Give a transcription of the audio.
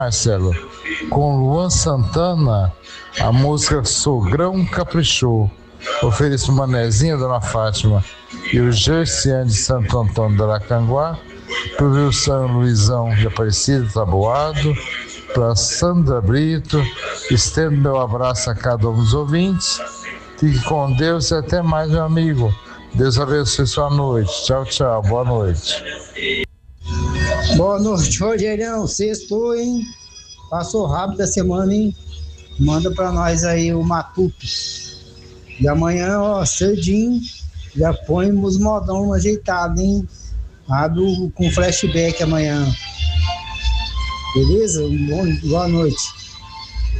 Marcelo, com Luan Santana, a música Sogrão Caprichou. Ofereço o Manezinho, Dona Fátima e o Gerciane de Santo Antônio do Aracanguá, para o Rio São Luizão de Aparecida, Taboado, para Sandra Brito. Estendo meu abraço a cada um dos ouvintes. Fique com Deus e até mais, meu amigo. Deus abençoe sua noite. Tchau, tchau. Boa noite. Boa noite, Rogerião. Sextou, hein? Passou rápido a semana, hein? Manda pra nós aí o Matuto. E amanhã, ó, cedinho, já põe os modão ajeitado, hein? Abro com flashback amanhã. Beleza? Boa noite.